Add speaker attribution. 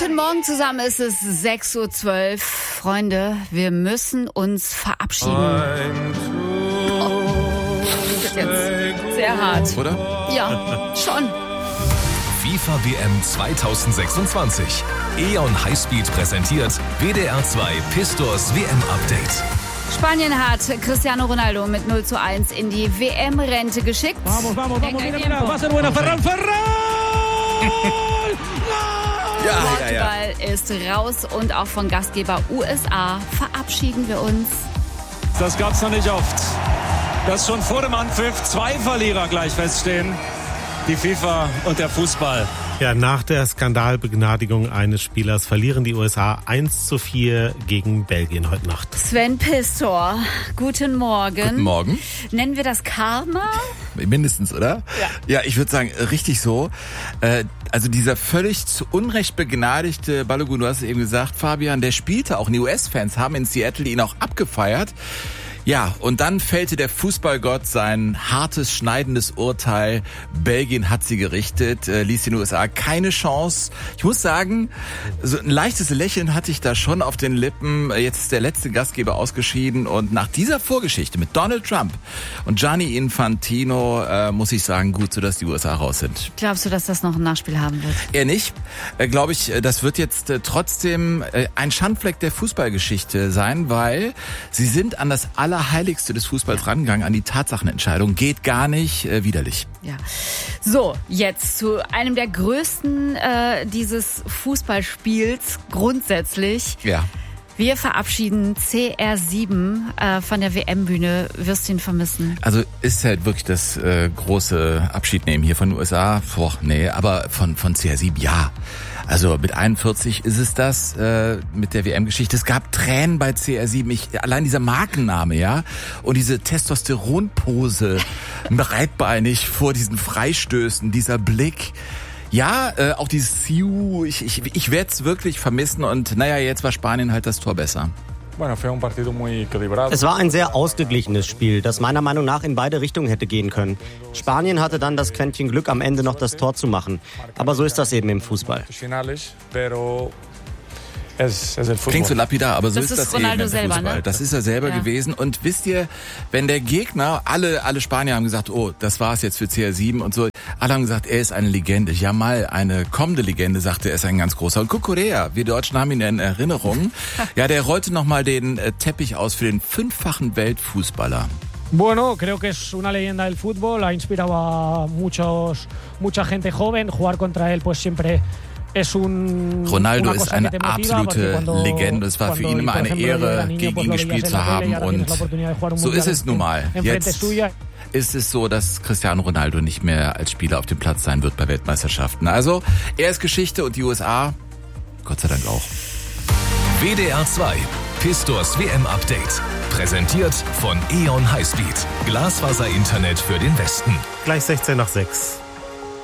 Speaker 1: Guten Morgen zusammen, es ist 6:12 Uhr. Freunde, wir müssen uns verabschieden. Das ist jetzt sehr hart.
Speaker 2: Oder?
Speaker 1: Ja, schon.
Speaker 3: FIFA WM 2026. E.ON Highspeed präsentiert WDR 2 Pistors WM Update.
Speaker 1: Spanien hat Cristiano Ronaldo mit 0:1 in die WM-Rente geschickt.
Speaker 4: Vamos, mira, va a ser buena, Ferran!
Speaker 1: Portugal ist raus und auch von Gastgeber USA verabschieden wir uns.
Speaker 4: Das gab's noch nicht oft. Dass schon vor dem Anpfiff 2 Verlierer gleich feststehen. Die FIFA und der Fußball.
Speaker 5: Ja, nach der Skandalbegnadigung eines Spielers verlieren die USA 1:4 gegen Belgien heute Nacht.
Speaker 1: Sven Pistor, guten Morgen.
Speaker 2: Guten Morgen.
Speaker 1: Nennen wir das Karma?
Speaker 2: Mindestens, oder? Ja, ich würde sagen, richtig so. Also dieser völlig zu Unrecht begnadigte Balogun, du hast es eben gesagt, Fabian, der spielte auch. Die US-Fans haben in Seattle ihn auch abgefeiert. Ja, und dann fällte der Fußballgott sein hartes, schneidendes Urteil. Belgien hat sie gerichtet, ließ den USA keine Chance. Ich muss sagen, so ein leichtes Lächeln hatte ich da schon auf den Lippen. Jetzt ist der letzte Gastgeber ausgeschieden und nach dieser Vorgeschichte mit Donald Trump und Gianni Infantino muss ich sagen, gut, so dass die USA raus sind.
Speaker 1: Glaubst du, dass das noch ein Nachspiel haben wird?
Speaker 2: Eher nicht. Glaube ich, das wird jetzt trotzdem ein Schandfleck der Fußballgeschichte sein, weil sie sind an das Allerheiligste des Fußballs rangegangen, an die Tatsachenentscheidung. Geht gar nicht, widerlich.
Speaker 1: Ja. So, jetzt zu einem der größten dieses Fußballspiels grundsätzlich.
Speaker 2: Ja.
Speaker 1: Wir verabschieden CR7 von der WM-Bühne. Wirst du ihn vermissen?
Speaker 2: Also ist halt wirklich das große Abschiednehmen hier von den USA. Aber von CR7 ja. Also mit 41 ist es das mit der WM-Geschichte. Es gab Tränen bei CR7. Allein dieser Markenname, ja, und diese Testosteronpose, breitbeinig vor diesen Freistößen, dieser Blick. Ja, auch dieses Siu, ich werde es wirklich vermissen und naja, jetzt war Spanien halt das Tor besser.
Speaker 6: Es war ein sehr ausgeglichenes Spiel, das meiner Meinung nach in beide Richtungen hätte gehen können. Spanien hatte dann das Quäntchen Glück, am Ende noch das Tor zu machen. Aber so ist das eben im Fußball.
Speaker 2: Klingt so lapidar, aber so
Speaker 1: das
Speaker 2: ist das
Speaker 1: Ronaldo
Speaker 2: eben im
Speaker 1: selber,
Speaker 2: Fußball.
Speaker 1: ne?
Speaker 2: Das ist er selber gewesen. Und wisst ihr, wenn der Gegner, alle Spanier haben gesagt, oh, das war's jetzt für CR7 und so. Alle haben gesagt, er ist eine Legende. Jamal, eine kommende Legende, sagte, er ist ein ganz großer. Und Cucurella, wir Deutschen haben ihn in Erinnerung. Ja, der rollte nochmal den Teppich aus für den 5-fachen Weltfußballer.
Speaker 7: Bueno, creo que es una leyenda del fútbol, ha inspirado a mucha gente joven, jugar contra él pues siempre.
Speaker 2: Ronaldo ist eine absolute Legende. Es war für ihn immer eine Ehre, gegen ihn gespielt zu haben. Und so ist es nun mal. Jetzt ist es so, dass Cristiano Ronaldo nicht mehr als Spieler auf dem Platz sein wird bei Weltmeisterschaften. Also, er ist Geschichte und die USA, Gott sei Dank auch.
Speaker 3: WDR 2 Pistors WM Update. Präsentiert von E.ON Highspeed. Glasfaser-Internet für den Westen.
Speaker 5: Gleich 6:16.